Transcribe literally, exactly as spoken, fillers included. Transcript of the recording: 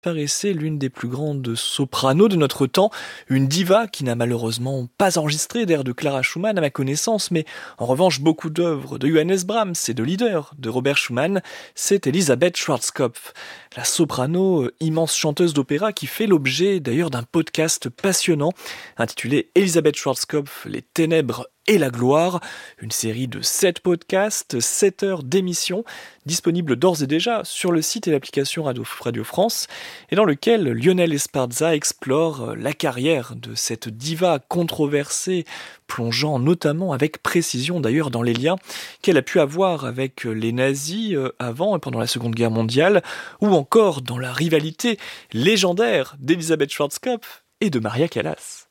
paraissait l'une des plus grandes sopranos de notre temps, une diva qui n'a malheureusement pas enregistré d'air de Clara Schumann à ma connaissance, mais en revanche beaucoup d'œuvres de Johannes Brahms et de Lieder de Robert Schumann, c'est Elisabeth Schwarzkopf, la soprano, euh, immense chanteuse d'opéra qui fait l'objet d'ailleurs d'un podcast passionnant intitulé Elisabeth Schwarzkopf, les ténèbres et la gloire, une série de sept podcasts, sept heures d'émissions, disponibles d'ores et déjà sur le site et l'application Radio, Radio France, et dans lequel Lionel Esparza explore la carrière de cette diva controversée, plongeant notamment avec précision d'ailleurs dans les liens qu'elle a pu avoir avec les nazis avant et pendant la Seconde Guerre mondiale, ou encore dans la rivalité légendaire d'Elisabeth Schwarzkopf et de Maria Callas.